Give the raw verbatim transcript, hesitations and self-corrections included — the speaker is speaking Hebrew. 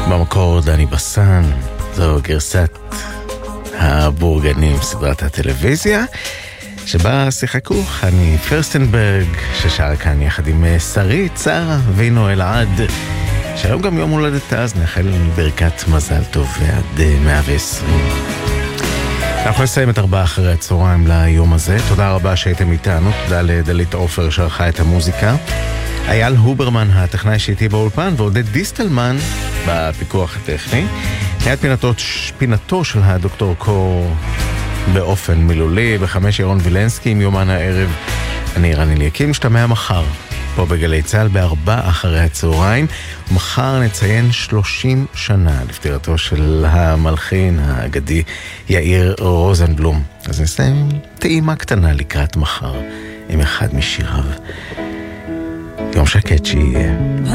במקור דני בסן, זו גרסת הבורגנים, סדרת הטלוויזיה, שבה שיחקו חני פרסטנברג, ששר כאן יחד עם שרית, שרה וינו אלעד, שהיום גם יום הולדת אז, נאחל ברכת מזל טוב ועד מאה ועשרים. אנחנו נסיים את ארבעה אחרי הצהריים ליום הזה. תודה רבה שהייתם איתנו, תודה לדלית עופר שערכה את המוזיקה, אייל הוברמן הטכנאי שאיתי באולפן, ועודד דיסטלמן בפיקוח הטכני. ליד פינתו, פינתו של הדוקטור קור באופן מילולי, בחמש ירון וילנסקי עם יומן הערב. אני רני ליקים, משתמע מחר פה בגלי צהל בארבע אחרי הצהריים. מחר נציין שלושים שנה לפטירתו של המלחין האגדי יאיר רוזנבלום. אז נסיים טעימה קטנה לקראת מחר עם אחד משיריו. יום שקט שיהיה.